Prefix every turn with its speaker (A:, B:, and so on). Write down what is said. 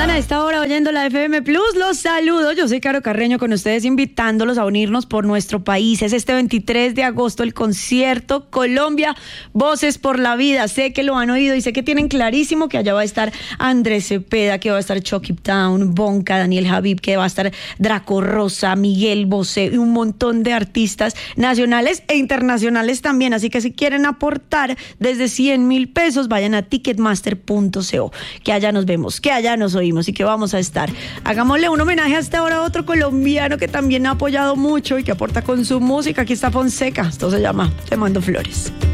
A: andan a esta hora oyendo la FM Plus, los saludo. Yo soy Caro Carreño con ustedes, invitándolos a unirnos por nuestro país. Es este 23 de agosto el concierto Colombia, Voces por la Vida. Sé que lo han oído y sé que tienen clarísimo que allá va a estar Andrés Cepeda, que va a estar Chucky Town, Bonca, Daniel Javib, que va a estar Draco Rosa, Miguel Bosé y un montón de artistas nacionales e internacionales también. Así que si quieren aportar desde 100,000 pesos, vayan a ticketmaster.co, que allá nos vemos, que allá nos oímos y que vamos a estar. Hagámosle un homenaje hasta ahora a otro colombiano que también ha apoyado mucho y que aporta con su música. Aquí está Fonseca, esto se llama Te Mando Flores.